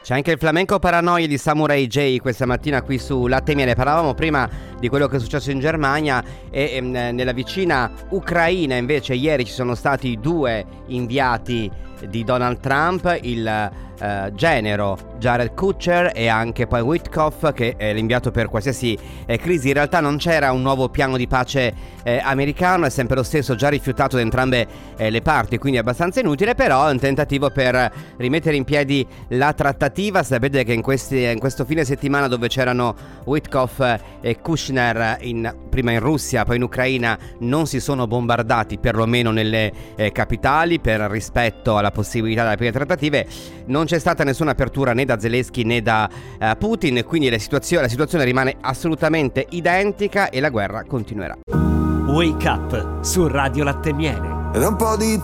C'è anche il flamenco paranoia di Samurai J questa mattina qui su Latte Miele. Parlavamo prima di quello che è successo in Germania e nella vicina Ucraina invece ieri ci sono stati 2 inviati di Donald Trump, il genero Jared Kushner e anche poi Witkoff, che è l'inviato per qualsiasi crisi. In realtà non c'era un nuovo piano di pace americano, è sempre lo stesso, già rifiutato da entrambe le parti, quindi è abbastanza inutile, però è un tentativo per rimettere in piedi la trattativa. Sapete che in questo fine settimana, dove c'erano Witkoff e Kushner prima in Russia poi in Ucraina, non si sono bombardati, perlomeno nelle capitali, per rispetto alla possibilità delle prime trattative. Non c'è stata nessuna apertura né da Zelensky né da Putin, quindi la situazione rimane assolutamente identica e la guerra continuerà. Wake Up su Radio Latte Miele. Ed un po' di